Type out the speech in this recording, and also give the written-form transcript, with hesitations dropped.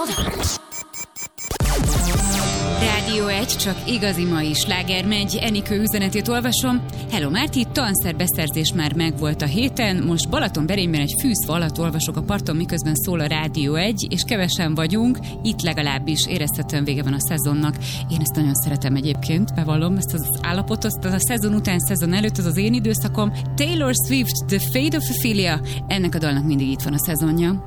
Rádió 1, csak igazi mai sláger megy. Enikő üzenetét olvasom. Hello Márti, tanszerbeszerzés már megvolt a héten, most Balatonberényben egy fűzfa alatt olvasok a parton, miközben szól a Rádió 1, és kevesen vagyunk, itt legalábbis érezhetően vége van a szezonnak. Én ezt nagyon szeretem egyébként, bevallom, ezt az állapotot, a szezon után, szezon előtt, az az én időszakom. Taylor Swift, The Fate of Ophelia, ennek a dalnak mindig itt van a szezonja.